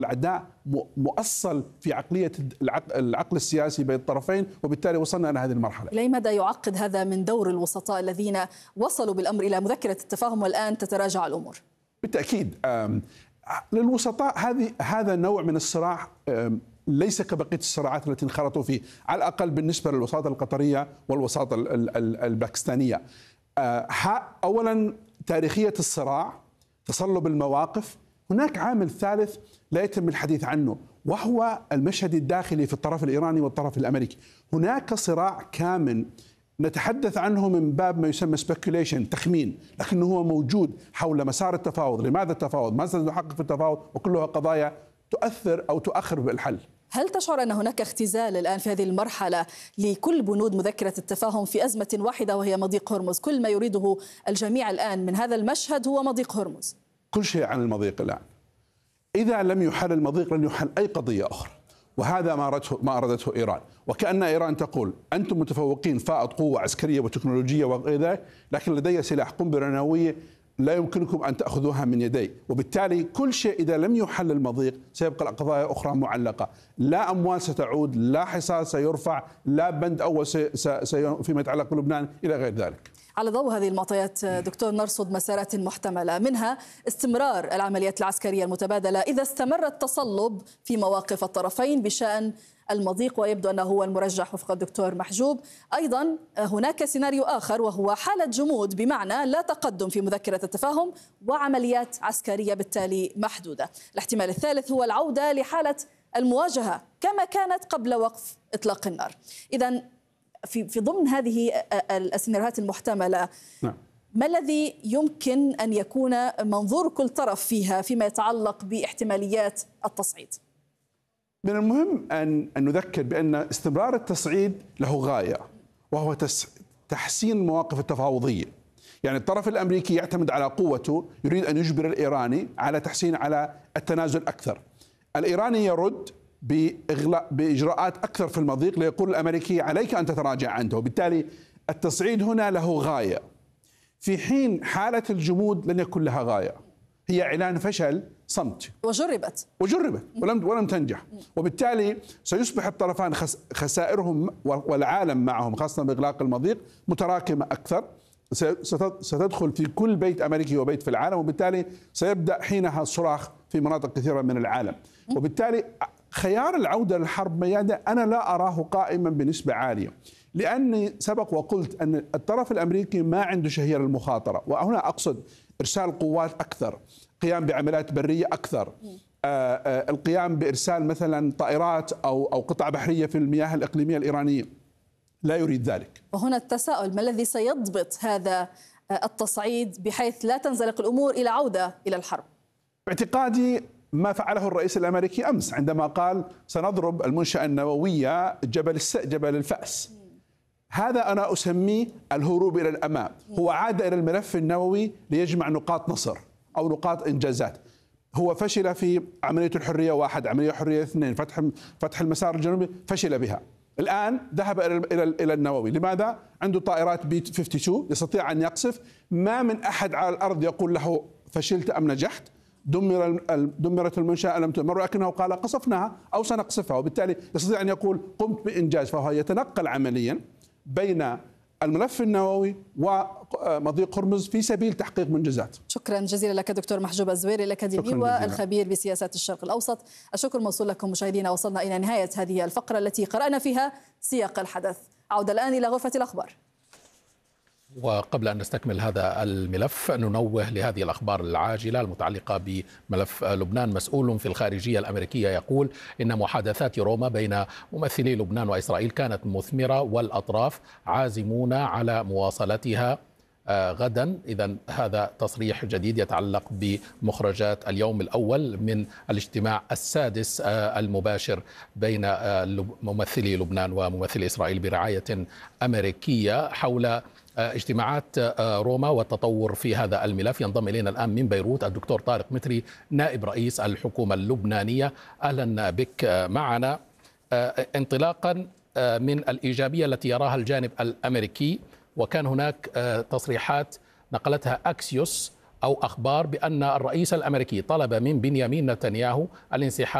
العداء مؤصل في عقلية العقل السياسي بين الطرفين، وبالتالي وصلنا إلى هذه المرحلة. إلى مدى يعقد هذا من دور الوسطاء الذين وصلوا بالأمر إلى مذكرة التفاهم والآن تتراجع الأمور؟ بالتأكيد للوسطاء هذا نوع من الصراع ليس كبقية الصراعات التي انخرطوا فيه، على الأقل بالنسبة للوساطة القطرية والوساطة الباكستانية. أولا تاريخية الصراع، تصلب المواقف. هناك عامل ثالث لا يتم الحديث عنه، وهو المشهد الداخلي في الطرف الإيراني والطرف الأمريكي. هناك صراع كامن نتحدث عنه من باب ما يسمى speculation، تخمين، لكنه هو موجود حول مسار التفاوض. لماذا التفاوض؟ ماذا سنحقق في التفاوض؟ وكلها قضايا تؤثر أو تؤخر بالحل. هل تشعر أن هناك اختزال الآن في هذه المرحلة لكل بنود مذكرة التفاهم في أزمة واحدة وهي مضيق هرمز؟ كل ما يريده الجميع الآن من هذا المشهد هو مضيق هرمز. كل شيء عن المضيق الآن. إذا لم يحل المضيق لن يحل أي قضية أخرى، وهذا ما أرادته إيران. وكأن إيران تقول أنتم متفوقين فائض قوة عسكرية وتكنولوجية وغير ذلك، لكن لدي سلاح قنبلة نووية لا يمكنكم أن تأخذوها من يدي. وبالتالي كل شيء إذا لم يحل المضيق سيبقى قضايا أخرى معلقة. لا أموال ستعود، لا حصار سيرفع، لا بند أول فيما يتعلق بلبنان إلى غير ذلك. على ضوء هذه المعطيات دكتور نرصد مسارات محتملة، منها استمرار العمليات العسكرية المتبادلة إذا استمر التصلب في مواقف الطرفين بشأن المضيق، ويبدو أنه هو المرجح وفق الدكتور محجوب. أيضا هناك سيناريو آخر وهو حالة جمود، بمعنى لا تقدم في مذكرة التفاهم وعمليات عسكرية بالتالي محدودة. الاحتمال الثالث هو العودة لحالة المواجهة كما كانت قبل وقف إطلاق النار. إذن في ضمن هذه السيناريوهات المحتملة، نعم، ما الذي يمكن أن يكون منظور كل طرف فيها فيما يتعلق باحتماليات التصعيد؟ من المهم أن نذكر بأن استمرار التصعيد له غاية، وهو تحسين المواقف التفاوضية. يعني الطرف الأمريكي يعتمد على قوته، يريد أن يجبر الإيراني على التنازل أكثر. الإيراني يرد بإجراءات أكثر في المضيق ليقول الأمريكي عليك أن تتراجع عنه، وبالتالي التصعيد هنا له غاية، في حين حالة الجمود لن يكون لها غاية، هي إعلان فشل صمت. وجربت ولم تنجح، وبالتالي سيصبح الطرفان خسائرهم والعالم معهم خاصة بإغلاق المضيق متراكمة أكثر، ستدخل في كل بيت أمريكي وبيت في العالم، وبالتالي سيبدأ حينها الصراخ في مناطق كثيرة من العالم. وبالتالي خيار العودة للحرب ميادة أنا لا أراه قائما بنسبة عالية، لأني سبق وقلت أن الطرف الأمريكي ما عنده شهية للمخاطرة، وهنا أقصد إرسال قوات أكثر، قيام بعمليات برية أكثر، القيام بإرسال مثلا طائرات أو قطع بحرية في المياه الإقليمية الإيرانية، لا يريد ذلك. وهنا التساؤل، ما الذي سيضبط هذا التصعيد بحيث لا تنزلق الأمور إلى عودة إلى الحرب؟ باعتقادي ما فعله الرئيس الأمريكي أمس عندما قال سنضرب المنشأة النووية جبل الفأس. هذا أنا أسميه الهروب إلى الأمام. هو عاد إلى الملف النووي ليجمع نقاط نصر أو نقاط إنجازات. هو فشل في عملية الحرية 1، عملية حرية 2، فتح المسار الجنوبي، فشل بها. الآن ذهب إلى النووي. لماذا؟ عنده طائرات بي 52 يستطيع أن يقصف. ما من أحد على الأرض يقول له فشلت أم نجحت، دمرت المنشأة لم تدمر، ولكنه قال قصفناها أو سنقصفها، وبالتالي يستطيع أن يقول قمت بإنجاز. فهو يتنقل عمليا بين الملف النووي ومضيق هرمز في سبيل تحقيق منجزات. شكرا جزيلا لك دكتور محجوب الزويري الأكاديمي والخبير بسياسات الشرق الأوسط. الشكر موصول لكم مشاهدينا. وصلنا إلى نهاية هذه الفقرة التي قرأنا فيها سياق الحدث. عودة الآن إلى غرفة الأخبار. وقبل أن نستكمل هذا الملف ننوه لهذه الأخبار العاجلة المتعلقة بملف لبنان. مسؤول في الخارجية الأمريكية يقول إن محادثات روما بين ممثلي لبنان وإسرائيل كانت مثمرة والأطراف عازمون على مواصلتها غدا. إذن هذا تصريح جديد يتعلق بمخرجات اليوم الأول من الاجتماع السادس المباشر بين ممثلي لبنان وممثلي إسرائيل برعاية أمريكية حول اجتماعات روما والتطور في هذا الملف. ينضم إلينا الآن من بيروت الدكتور طارق متري نائب رئيس الحكومة اللبنانية. أهلا بك معنا. انطلاقا من الإيجابية التي يراها الجانب الأمريكي، وكان هناك تصريحات نقلتها أكسيوس أو أخبار بأن الرئيس الأمريكي طلب من بنيامين نتنياهو الانسحاب